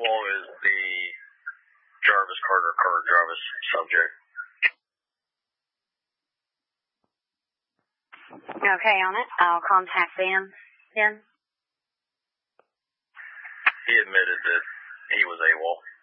AWOL is the Jarvis Carter Jarvis subject. Okay, on it. I'll contact them then. He admitted that he was AWOL.